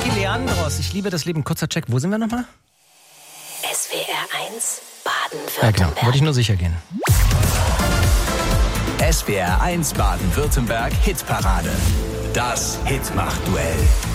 Leandros, ich liebe das Leben. Kurzer Check, wo sind wir nochmal? SWR 1 Baden-Württemberg. Ja, genau, wollte ich nur sicher gehen. SWR 1 Baden-Württemberg Hitparade. Das Hitmach-Duell.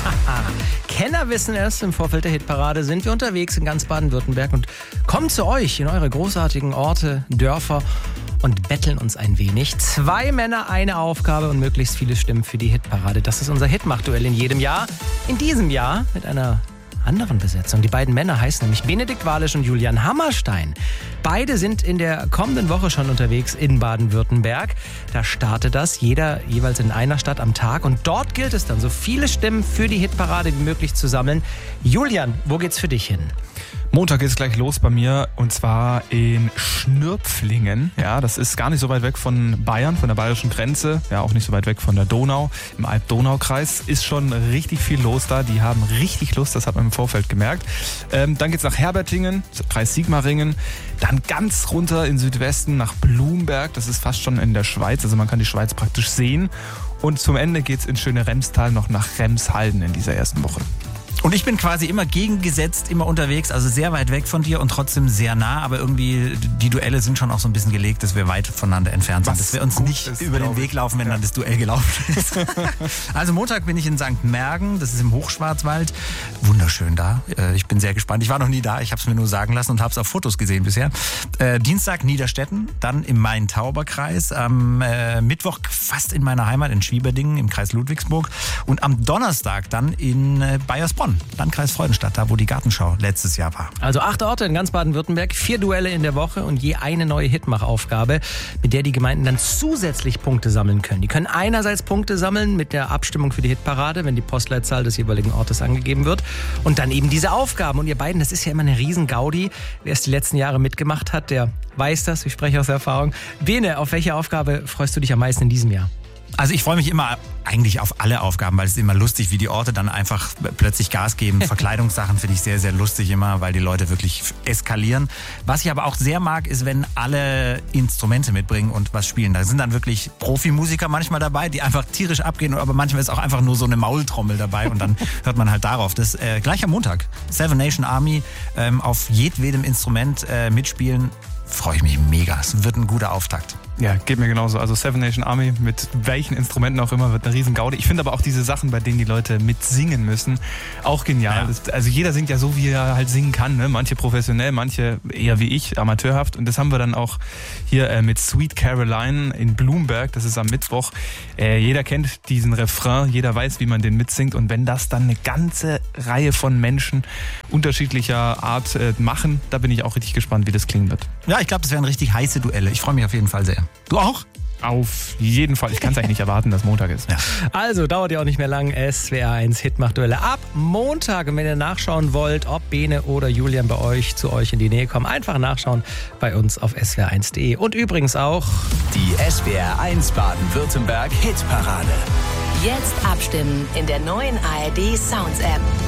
Kenner wissen es, im Vorfeld der Hitparade sind wir unterwegs in ganz Baden-Württemberg und kommen zu euch in eure großartigen Orte, Dörfer und betteln uns ein wenig. 2 Männer, eine Aufgabe und möglichst viele Stimmen für die Hitparade. Das ist unser Hitmach-Duell in jedem Jahr. In diesem Jahr mit einer anderen Besetzung. Die beiden Männer heißen nämlich Benedikt Walisch und Julian Hammerstein. Beide sind in der kommenden Woche schon unterwegs in Baden-Württemberg. Da startet das, jeder jeweils in einer Stadt am Tag. Und dort gilt es dann, so viele Stimmen für die Hitparade wie möglich zu sammeln. Julian, wo geht's für dich hin? Montag geht's gleich los bei mir und zwar in Schnürpflingen. Ja, das ist gar nicht so weit weg von Bayern, von der bayerischen Grenze. Ja, auch nicht so weit weg von der Donau. Im Alb-Donau-Kreis ist schon richtig viel los da. Die haben richtig Lust, das hat man im Vorfeld gemerkt. Dann geht's nach Herbertingen, Kreis Sigmaringen. Dann ganz runter in Südwesten nach Blumberg. Das ist fast schon in der Schweiz. Also man kann die Schweiz praktisch sehen. Und zum Ende geht's in schöne Remstal noch nach Remshalden in dieser ersten Woche. Und ich bin quasi immer gegengesetzt, immer unterwegs, also sehr weit weg von dir und trotzdem sehr nah, aber irgendwie die Duelle sind schon auch so ein bisschen gelegt, dass wir weit voneinander entfernt sind, dass wir uns nicht über den Weg laufen, wenn dann das Duell gelaufen ist. Also Montag bin ich in St. Mergen, das ist im Hochschwarzwald, wunderschön da, ich bin sehr gespannt, ich war noch nie da, ich habe es mir nur sagen lassen und habe es auf Fotos gesehen bisher. Dienstag Niederstetten, dann im Main-Tauber-Kreis, am Mittwoch fast in meiner Heimat in Schwieberdingen im Kreis Ludwigsburg und am Donnerstag dann in Bayersbronn, Landkreis Freudenstadt, da wo die Gartenschau letztes Jahr war. Also 8 Orte in ganz Baden-Württemberg, 4 Duelle in der Woche und je eine neue Hitmachaufgabe, mit der die Gemeinden dann zusätzlich Punkte sammeln können. Die können einerseits Punkte sammeln mit der Abstimmung für die Hitparade, wenn die Postleitzahl des jeweiligen Ortes angegeben wird und dann eben diese Aufgaben. Und ihr beiden, das ist ja immer eine riesen Gaudi. Wer es die letzten Jahre mitgemacht hat, der weiß das, ich spreche aus Erfahrung. Bene, auf welche Aufgabe freust du dich am meisten in diesem Jahr? Also ich freue mich immer eigentlich auf alle Aufgaben, weil es ist immer lustig, wie die Orte dann einfach plötzlich Gas geben. Verkleidungssachen finde ich sehr, sehr lustig immer, weil die Leute wirklich eskalieren. Was ich aber auch sehr mag, ist, wenn alle Instrumente mitbringen und was spielen. Da sind dann wirklich Profimusiker manchmal dabei, die einfach tierisch abgehen, aber manchmal ist auch einfach nur so eine Maultrommel dabei und dann hört man halt darauf. Das gleich am Montag. Seven Nation Army auf jedwedem Instrument mitspielen. Freue ich mich mega. Es wird ein guter Auftakt. Ja, geht mir genauso. Also Seven Nation Army mit welchen Instrumenten auch immer wird eine riesen Gaudi. Ich finde aber auch diese Sachen, bei denen die Leute mitsingen müssen, auch genial. Ja. Also jeder singt ja so, wie er halt singen kann. Ne? Manche professionell, manche eher wie ich, amateurhaft. Und das haben wir dann auch hier mit Sweet Caroline in Blumberg. Das ist am Mittwoch. Jeder kennt diesen Refrain, jeder weiß, wie man den mitsingt. Und wenn das dann eine ganze Reihe von Menschen unterschiedlicher Art machen, da bin ich auch richtig gespannt, wie das klingen wird. Ja, ich glaube, das wären richtig heiße Duelle. Ich freue mich auf jeden Fall sehr. Du auch? Auf jeden Fall. Ich kann es eigentlich nicht erwarten, dass Montag ist. Ja. Also, dauert ja auch nicht mehr lang. SWR 1 Hitmach-Duelle ab Montag. Und wenn ihr nachschauen wollt, ob Bene oder Julian zu euch in die Nähe kommen, einfach nachschauen bei uns auf swr1.de. Und übrigens auch die SWR 1 Baden-Württemberg Hitparade. Jetzt abstimmen in der neuen ARD Sounds App.